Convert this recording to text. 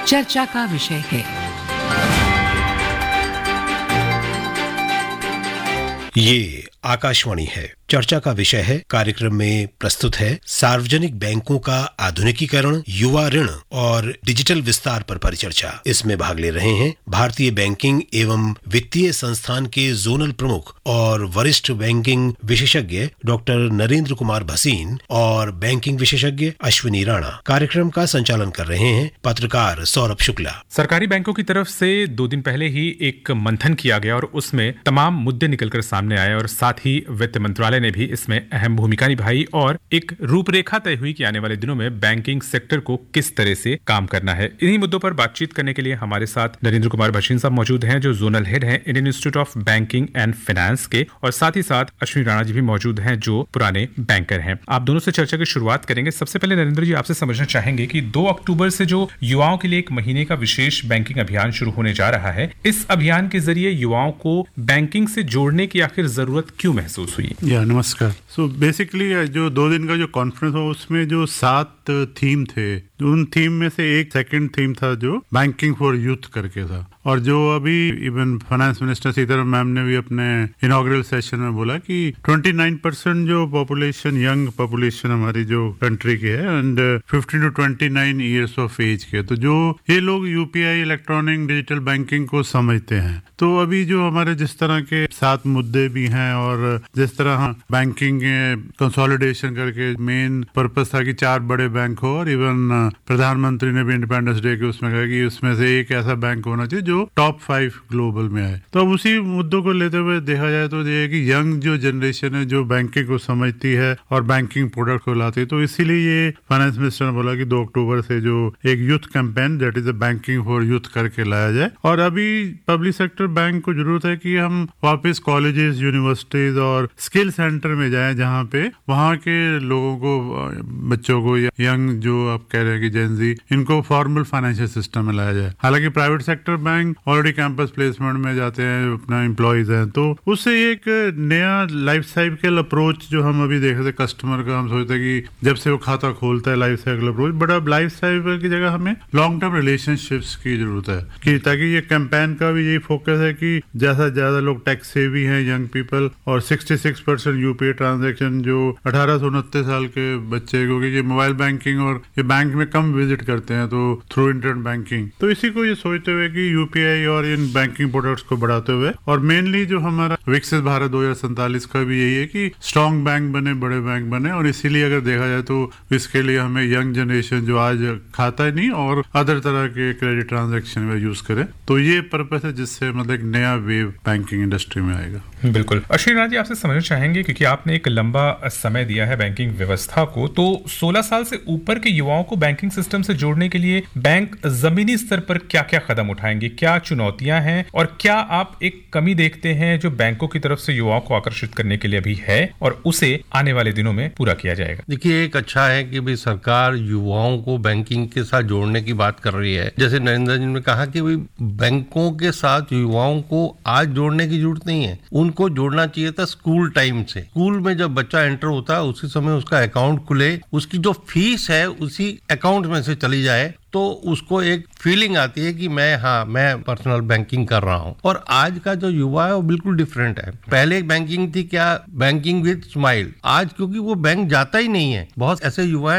चर्चा का विषय है। ये आकाशवाणी है। चर्चा का विषय है। कार्यक्रम में प्रस्तुत है सार्वजनिक बैंकों का आधुनिकीकरण, युवा ऋण और डिजिटल विस्तार पर परिचर्चा। इसमें भाग ले रहे हैं भारतीय बैंकिंग एवं वित्तीय संस्थान के जोनल प्रमुख और वरिष्ठ बैंकिंग विशेषज्ञ डॉक्टर नरेंद्र कुमार भसीन और बैंकिंग विशेषज्ञ अश्विनी राणा। कार्यक्रम का संचालन कर रहे हैं पत्रकार सौरभ शुक्ला। सरकारी बैंकों की तरफ से 2 दिन पहले ही एक मंथन किया गया और उसमें तमाम मुद्दे निकलकर सामने आए और साथ ही वित्त मंत्रालय ने भी इसमें अहम भूमिका निभाई और एक रूपरेखा तय हुई कि आने वाले दिनों में बैंकिंग सेक्टर को किस तरह से काम करना है। इन्हीं मुद्दों पर बातचीत करने के लिए हमारे साथ नरेंद्र कुमार भसीन साहब मौजूद हैं, जो जोनल हेड हैं Indian institute of banking and finance के, और साथ ही साथ अश्विनी राणा जी भी मौजूद हैं, जो पुराने बैंकर हैं। आप दोनों से चर्चा की शुरुआत करेंगे। सबसे पहले नरेंद्र जी, आपसे समझना चाहेंगे कि 2 अक्टूबर से जो युवाओं के लिए 1 महीने का विशेष बैंकिंग अभियान शुरू होने जा रहा है, इस अभियान के जरिए युवाओं को बैंकिंग से जोड़ने की आखिर जरूरत क्यों महसूस हुई? नमस्कार। सो बेसिकली जो 2 दिन का जो कॉन्फ्रेंस हुआ उसमें जो 7 थीम थे, उन थीम में से एक सेकंड थीम था जो बैंकिंग फॉर यूथ करके था। और जो अभी even finance minister Sitharaman ma'am ने भी अपने इनॉग्रल सेशन में बोला कि 29% जो पॉपुलेशन, यंग पॉपुलेशन हमारी जो कंट्री की है and 15 to 29 years of as के, तो जो ये लोग यूपीआई, इलेक्ट्रॉनिक डिजिटल बैंकिंग को समझते हैं। तो अभी जो हमारे जिस तरह के 7 मुद्दे भी हैं और जिस तरह बैंकिंग कंसोलिडेशन करके मेन पर्पस था कि 4 बड़े बैंक हो, और इवन प्रधानमंत्री ने भी इंडिपेंडेंस डे के उसमें कहा कि उसमें से एक ऐसा बैंक होना चाहिए जो टॉप 5 ग्लोबल में आए। तो अब उसी मुद्दों को लेते हुए देखा जाए तो ये कि यंग जो जनरेशन है जो बैंकिंग को समझती है और बैंकिंग प्रोडक्ट को लाती है, तो इसीलिए ये फाइनेंस मिनिस्टर ने बोला कि 2 अक्टूबर से जो एक youth campaign that is a banking for youth करके लाया जाए। और अभी पब्लिक सेक्टर बैंक को जरूरत है कि हम वापस कॉलेजेस, यूनिवर्सिटीज और स्किल सेंटर में जाएं, जहाँ पे वहाँ के लोगों को, बच्चों को, यंग जो आप कह रहे हैं कि जेन जी, इनको फॉर्मल फाइनेंशियल सिस्टम में लाया जाए। हालांकि private sector bank already campus placement में जाते हैं, अपना एम्प्लॉइज हैं, तो उससे एक नया लाइफ साइकिल अप्रोच जो हम अभी देख रहे थे कस्टमर का, हम सोचते हैं कि जब से वो खाता खोलता है लाइफ साइकिल अप्रोच, बट अब लाइफ साइकिल की जगह हमें लॉन्ग टर्म रिलेशनशिप्स की जरूरत है कि ताकि ये कैंपेन का भी यही फोकस है कि ज्यादा से ज्यादा लोग टैक्स सेवी हैं, यंग पीपल, और 66% यूपीआई ट्रांजेक्शन जो 18 से 29 साल के बच्चे, क्योंकि ये मोबाइल बैंकिंग और ये बैंक में कम विजिट करते हैं, तो थ्रू इंटरनेट बैंकिंग, तो इसी को ये सोचते हुए कि यूपीआई और इन बैंकिंग प्रोडक्ट्स को बढ़ाते हुए, और मेनली जो हमारा विकसित भारत 2047 का भी यही है कि स्ट्रॉन्ग बैंक बने, बड़े बैंक बने। और इसीलिए अगर देखा जाए तो इसके लिए हमें यंग जनरेशन जो आज खाता ही नहीं और अदर तरह के क्रेडिट ट्रांजेक्शन में यूज करे, तो ये पर्पस है जिससे मतलब एक नया वेव बैंकिंग इंडस्ट्री में आएगा। बिल्कुल। अश्विनी राणा जी, आपसे समझना चाहेंगे क्योंकि आपने एक लंबा समय दिया है बैंकिंग व्यवस्था को, तो 16 साल से ऊपर के युवाओं को बैंकिंग सिस्टम से जोड़ने के लिए बैंक जमीनी स्तर पर क्या क्या कदम उठाएंगे, क्या चुनौतियां हैं, और क्या आप एक कमी देखते हैं जो बैंकों की तरफ से युवाओं को आकर्षित करने के लिए भी है और उसे आने वाले दिनों में पूरा किया जाएगा? देखिए, एक अच्छा है कि भाई सरकार युवाओं को बैंकिंग के साथ जोड़ने की बात कर रही है। जैसे नरेंद्र जी ने कहा कि भाई बैंकों के साथ युवाओं को आज जोड़ने की जरूरत नहीं है, उनको जोड़ना चाहिए था स्कूल टाइम से। स्कूल में जब बच्चा एंटर होता है उसी समय उसका अकाउंट खुले, उसकी जो फीस है उसी अकाउंट में से चली जाए, तो उसको एक फीलिंग आती है कि मैं पर्सनल बैंकिंग कर रहा हूं। और आज का जो युवा है वो बिल्कुल डिफरेंट है। पहले बैंकिंग थी क्या, बैंकिंग विद स्माइल। आज क्योंकि वो बैंक जाता ही नहीं है, बहुत ऐसे युवा